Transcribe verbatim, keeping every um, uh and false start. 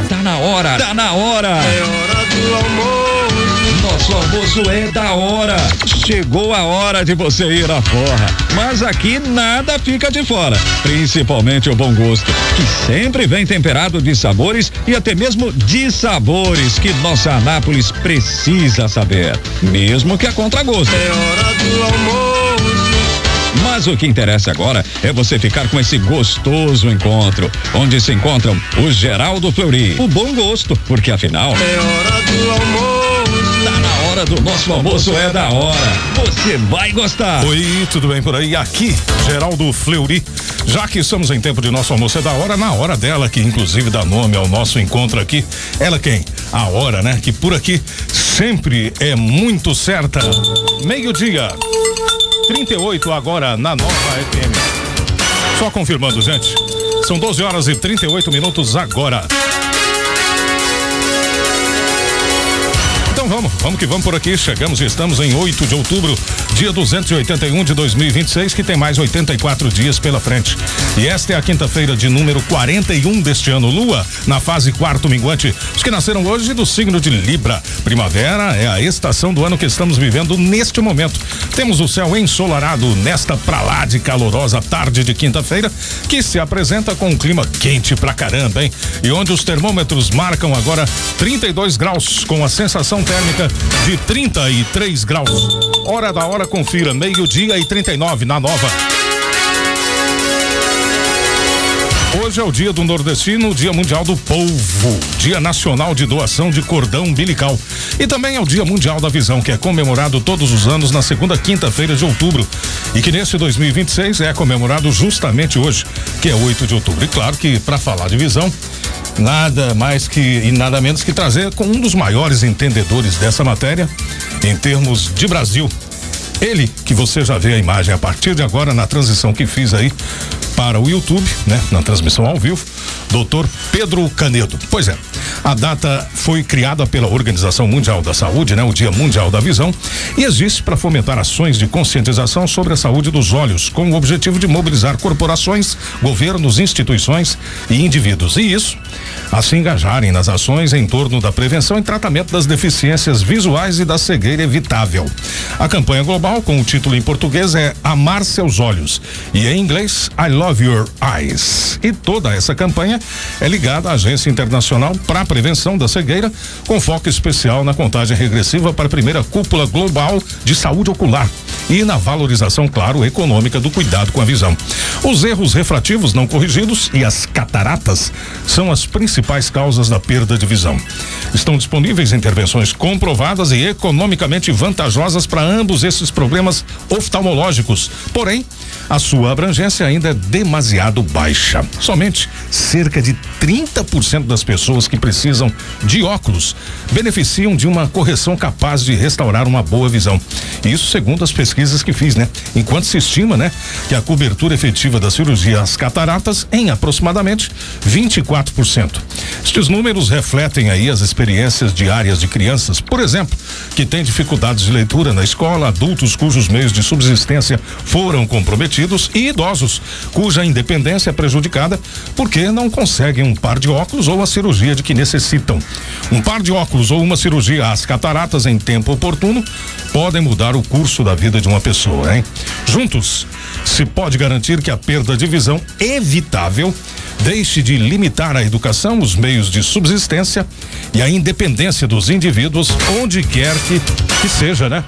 Tá na hora, tá na hora. É hora do almoço. Nosso almoço é da hora. Chegou a hora de você ir à forra. Mas aqui nada fica de fora. Principalmente o bom gosto, que sempre vem temperado de sabores e até mesmo de sabores que nossa Anápolis precisa saber. Mesmo que a contragosto. É hora do almoço. Mas o que interessa agora é você ficar com esse gostoso encontro, onde se encontram o Geraldo Fleury, o bom gosto, porque afinal é hora do almoço. Tá na hora do nosso almoço, é da hora. Você vai gostar. Oi, tudo bem por aí? Aqui, Geraldo Fleury. Já que estamos em tempo de nosso almoço é da hora, na hora dela, que inclusive dá nome ao nosso encontro aqui. Ela quem? A hora, né? Que por aqui sempre é muito certa. Meio-dia. trinta e oito agora na Nova F M. Só confirmando, gente. São doze horas e trinta e oito minutos agora. Então vamos, vamos que vamos por aqui. Chegamos e estamos em oito de outubro, dia duzentos e oitenta e um de dois mil e vinte e seis, que tem mais oitenta e quatro dias pela frente. E esta é a quinta-feira de número quarenta e um deste ano. Lua na fase quarto minguante. Os que nasceram hoje do signo de Libra. Primavera é a estação do ano que estamos vivendo neste momento. Temos o céu ensolarado nesta pra lá de calorosa tarde de quinta-feira, que se apresenta com um clima quente pra caramba, hein? E onde os termômetros marcam agora trinta e dois graus, com a sensação térmica de trinta e três graus. Hora da hora, confira, meio-dia e trinta e nove na Nova. Hoje é o dia do nordestino, dia mundial do polvo, dia nacional de doação de cordão umbilical. E também é o dia mundial da visão, que é comemorado todos os anos na segunda quinta-feira de outubro. E que nesse dois mil e vinte e seis é comemorado justamente hoje, que é oito de outubro. E claro que para falar de visão, nada mais que e nada menos que trazer com um dos maiores entendedores dessa matéria em termos de Brasil. Ele, que você já vê a imagem a partir de agora na transição que fiz aí para o YouTube, né? Na transmissão ao vivo, doutor Pedro Canedo. Pois é, a data foi criada pela Organização Mundial da Saúde, né? O Dia Mundial da Visão, e existe para fomentar ações de conscientização sobre a saúde dos olhos, com o objetivo de mobilizar corporações, governos, instituições e indivíduos. E isso, a se engajarem nas ações em torno da prevenção e tratamento das deficiências visuais e da cegueira evitável. A campanha global, com o título em português, é Amar Seus Olhos, e em inglês, I Love Your Eyes. E toda essa campanha é ligada à Agência Internacional para a Prevenção da Cegueira, com foco especial na contagem regressiva para a primeira cúpula global de saúde ocular e na valorização, claro, econômica do cuidado com a visão. Os erros refrativos não corrigidos e as cataratas são as principais causas da perda de visão. Estão disponíveis intervenções comprovadas e economicamente vantajosas para ambos esses problemas oftalmológicos. Porém, a sua abrangência ainda é demasiado baixa. Somente cerca de trinta por cento das pessoas que precisam de óculos beneficiam de uma correção capaz de restaurar uma boa visão. Isso segundo as pesquisas que fiz, né? Enquanto se estima, né, que a cobertura efetiva da cirurgia às cataratas em aproximadamente vinte e quatro por cento. Estes números refletem aí as experiências diárias de crianças, por exemplo, que têm dificuldades de leitura na escola, adultos cujos meios de subsistência foram comprometidos e idosos cuja independência é prejudicada porque não conseguem um par de óculos ou a cirurgia de que necessitam. Um par de óculos ou uma cirurgia às cataratas em tempo oportuno podem mudar o curso da vida de uma pessoa, hein? Juntos, se pode garantir que a perda de visão evitável deixe de limitar a educação, os meios de subsistência e a independência dos indivíduos, onde quer que, que seja, né?